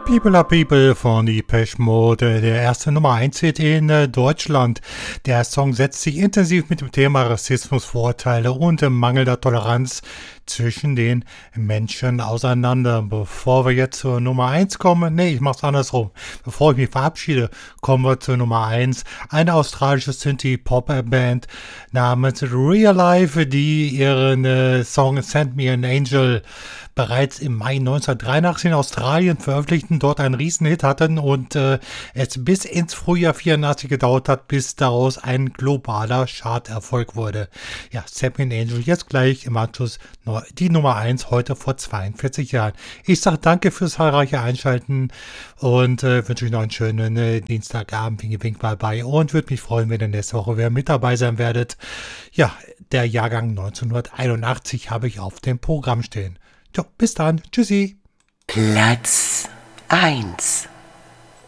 People are People von Depeche Mode, der erste Nummer 1 Hit in Deutschland. Der Song setzt sich intensiv mit dem Thema Rassismus, Vorurteile und mangelnder Toleranz zwischen den Menschen auseinander. Bevor wir jetzt zur Nummer 1 kommen, ich mach's andersrum. Bevor ich mich verabschiede, kommen wir zur Nummer 1. Eine australische Synthie-Pop-Band namens Real Life, die ihren Song Send Me an Angel bereits im Mai 1983 in Australien veröffentlichten, dort einen Riesenhit hatten und es bis ins Frühjahr 84 gedauert hat, bis daraus ein globaler Charterfolg wurde. Ja, Send Me an Angel, jetzt gleich im Anschluss die Nummer 1, heute vor 42 Jahren. Ich sage danke fürs zahlreiche Einschalten und wünsche euch noch einen schönen Dienstagabend, Winke Wink mal bei und würde mich freuen, wenn ihr nächste Woche wieder mit dabei sein werdet. Ja, der Jahrgang 1981 habe ich auf dem Programm stehen. Jo, bis dann. Tschüssi. Platz 1.